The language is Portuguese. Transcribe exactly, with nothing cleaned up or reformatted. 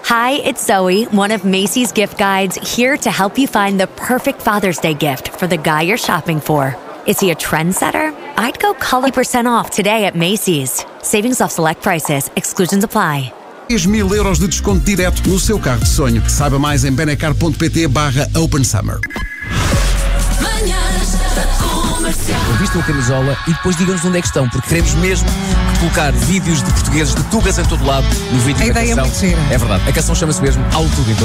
Hi, it's Zoe, one of Macy's gift guides, here to help you find the perfect Father's Day gift for the guy you're shopping for. Is he a trendsetter? I'd go color percent off today at Macy's. Savings off select prices. Exclusions apply. três mil euros de desconto direto no seu carro de sonho. Saiba mais em benecar.pt barra Open Summer. Vistam a camisola e depois digam-nos onde é que estão, porque queremos mesmo colocar vídeos de portugueses de tugas em todo lado no vídeo A da ideia é canção. muito gira. É verdade, a canção chama-se mesmo Ao Tuga em Todo.